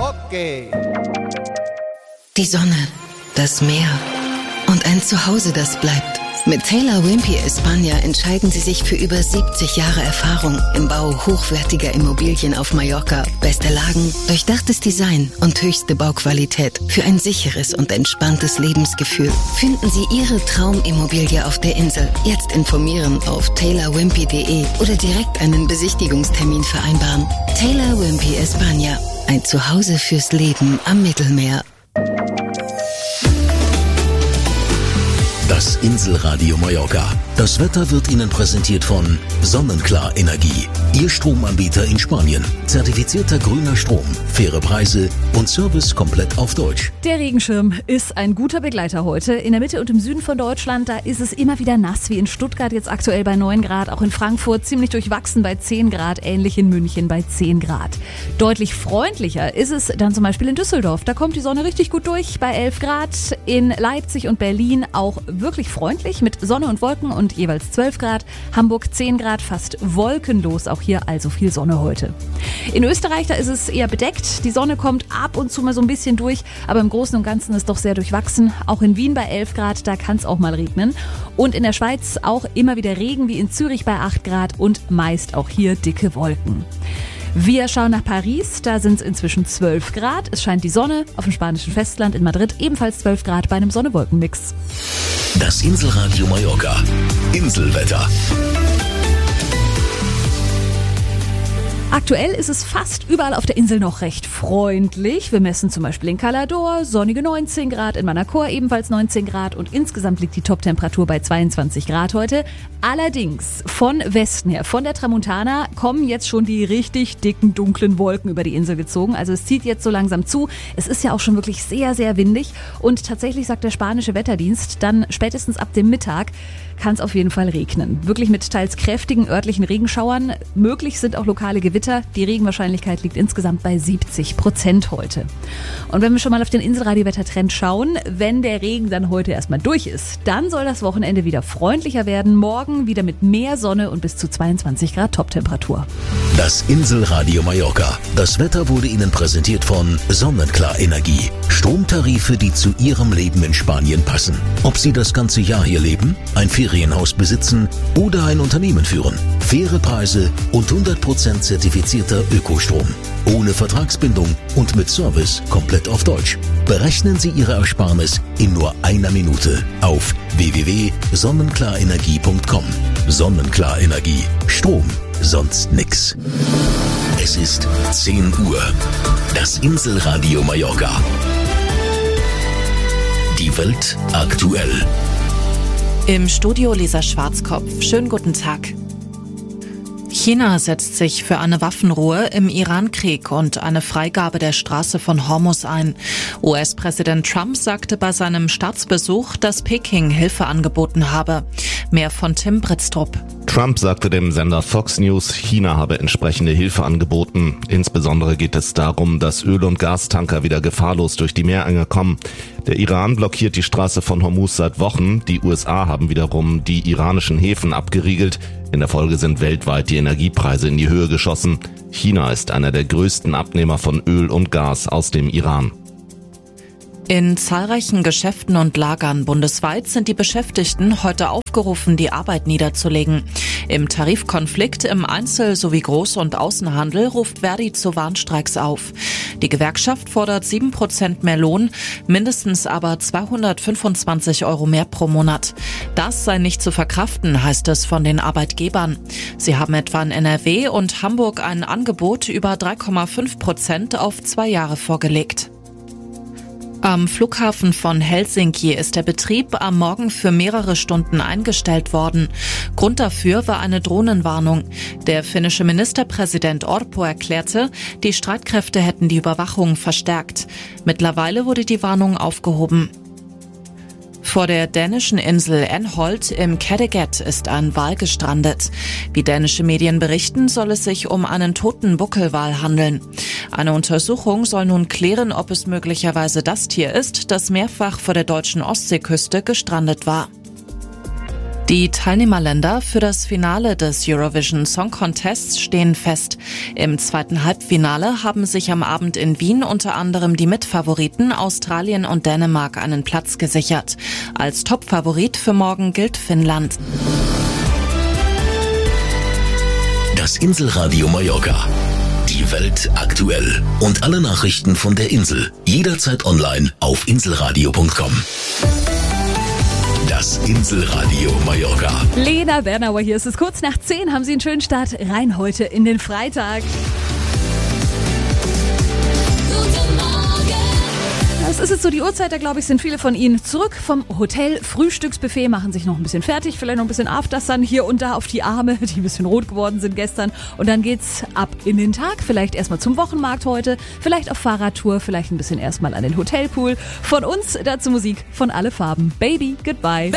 Okay. Die Sonne, das Meer und ein Zuhause, das bleibt. Mit Taylor Wimpey España entscheiden Sie sich für über 70 Jahre Erfahrung im Bau hochwertiger Immobilien auf Mallorca. Beste Lagen, durchdachtes Design und höchste Bauqualität für ein sicheres und entspanntes Lebensgefühl. Finden Sie Ihre Traumimmobilie auf der Insel. Jetzt informieren auf taylorwimpey.de oder direkt einen Besichtigungstermin vereinbaren. Taylor Wimpey España, ein Zuhause fürs Leben am Mittelmeer. Das Inselradio Mallorca. Das Wetter wird Ihnen präsentiert von Sonnenklar Energie. Ihr Stromanbieter in Spanien. Zertifizierter grüner Strom, faire Preise und Service komplett auf Deutsch. Der Regenschirm ist ein guter Begleiter heute. In der Mitte und im Süden von Deutschland, da ist es immer wieder nass, wie in Stuttgart jetzt aktuell bei 9 Grad, auch in Frankfurt ziemlich durchwachsen bei 10 Grad, ähnlich in München bei 10 Grad. Deutlich freundlicher ist es dann zum Beispiel in Düsseldorf. Da kommt die Sonne richtig gut durch bei 11 Grad. In Leipzig und Berlin auch wirklich freundlich mit Sonne und Wolken und jeweils 12 Grad. Hamburg 10 Grad, fast wolkenlos, auch hier also viel Sonne heute. In Österreich, da ist es eher bedeckt. Die Sonne kommt ab und zu mal so ein bisschen durch, aber im Großen und Ganzen ist doch sehr durchwachsen. Auch in Wien bei 11 Grad, da kann es auch mal regnen. Und in der Schweiz auch immer wieder Regen, wie in Zürich bei 8 Grad und meist auch hier dicke Wolken. Wir schauen nach Paris, da sind es inzwischen 12 Grad. Es scheint die Sonne, auf dem spanischen Festland in Madrid ebenfalls 12 Grad bei einem Sonne-Wolken-Mix. Das Inselradio Mallorca. Inselwetter. Aktuell ist es fast überall auf der Insel noch recht freundlich. Wir messen zum Beispiel in Cala d'Or sonnige 19 Grad, in Manacor ebenfalls 19 Grad und insgesamt liegt die Toptemperatur bei 22 Grad heute. Allerdings von Westen her, von der Tramontana, kommen jetzt schon die richtig dicken, dunklen Wolken über die Insel gezogen. Also es zieht jetzt so langsam zu. Es ist ja auch schon wirklich sehr, sehr windig und tatsächlich sagt der spanische Wetterdienst, dann spätestens ab dem Mittag kann es auf jeden Fall regnen. Wirklich mit teils kräftigen örtlichen Regenschauern. Möglich sind auch lokale Gewitter. Die Regenwahrscheinlichkeit liegt insgesamt bei 70% heute. Und wenn wir schon mal auf den Inselradio-Wettertrend schauen, wenn der Regen dann heute erstmal durch ist, dann soll das Wochenende wieder freundlicher werden. Morgen wieder mit mehr Sonne und bis zu 22 Grad Toptemperatur. Das Inselradio Mallorca. Das Wetter wurde Ihnen präsentiert von Sonnenklar Energie. Stromtarife, die zu Ihrem Leben in Spanien passen. Ob Sie das ganze Jahr hier leben, ein Ferienhaus besitzen oder ein Unternehmen führen. Faire Preise und 100% zertifizierter Ökostrom. Ohne Vertragsbindung und mit Service komplett auf Deutsch. Berechnen Sie Ihre Ersparnis in nur einer Minute auf www.sonnenklarenergie.com. Sonnenklar Energie. Strom, sonst nix. Es ist 10 Uhr. Das Inselradio Mallorca. Die Welt aktuell. Im Studio Lisa Schwarzkopf. Schönen guten Tag. China setzt sich für eine Waffenruhe im Iran-Krieg und eine Freigabe der Straße von Hormuz ein. US-Präsident Trump sagte bei seinem Staatsbesuch, dass Peking Hilfe angeboten habe. Mehr von Tim Britztrup. Trump sagte dem Sender Fox News, China habe entsprechende Hilfe angeboten. Insbesondere geht es darum, dass Öl- und Gastanker wieder gefahrlos durch die Meerenge kommen. Der Iran blockiert die Straße von Hormuz seit Wochen. Die USA haben wiederum die iranischen Häfen abgeriegelt. In der Folge sind weltweit die Energiepreise in die Höhe geschossen. China ist einer der größten Abnehmer von Öl und Gas aus dem Iran. In zahlreichen Geschäften und Lagern bundesweit sind die Beschäftigten heute aufgerufen, die Arbeit niederzulegen. Im Tarifkonflikt im Einzel- sowie Groß- und Außenhandel ruft Verdi zu Warnstreiks auf. Die Gewerkschaft fordert 7% mehr Lohn, mindestens aber 225 € mehr pro Monat. Das sei nicht zu verkraften, heißt es von den Arbeitgebern. Sie haben etwa in NRW und Hamburg ein Angebot über 3,5% auf 2 Jahre vorgelegt. Am Flughafen von Helsinki ist der Betrieb am Morgen für mehrere Stunden eingestellt worden. Grund dafür war eine Drohnenwarnung. Der finnische Ministerpräsident Orpo erklärte, die Streitkräfte hätten die Überwachung verstärkt. Mittlerweile wurde die Warnung aufgehoben. Vor der dänischen Insel Enholt im Kattegat ist ein Wal gestrandet. Wie dänische Medien berichten, soll es sich um einen toten Buckelwal handeln. Eine Untersuchung soll nun klären, ob es möglicherweise das Tier ist, das mehrfach vor der deutschen Ostseeküste gestrandet war. Die Teilnehmerländer für das Finale des Eurovision Song Contests stehen fest. Im zweiten Halbfinale haben sich am Abend in Wien unter anderem die Mitfavoriten Australien und Dänemark einen Platz gesichert. Als Topfavorit für morgen gilt Finnland. Das Inselradio Mallorca. Die Welt aktuell. Und alle Nachrichten von der Insel. Jederzeit online auf inselradio.com. Das Inselradio Mallorca. Lena Bernauer hier. Es ist kurz nach 10. Haben Sie einen schönen Start rein heute in den Freitag. Es ist jetzt so die Uhrzeit, da glaube ich, sind viele von Ihnen zurück vom Hotel. Frühstücksbuffet, machen sich noch ein bisschen fertig, vielleicht noch ein bisschen Aftersun hier und da auf die Arme, die ein bisschen rot geworden sind gestern. Und dann geht's ab in den Tag, vielleicht erstmal zum Wochenmarkt heute, vielleicht auf Fahrradtour, vielleicht ein bisschen erstmal an den Hotelpool. Von uns dazu Musik von Alle Farben. Baby, goodbye.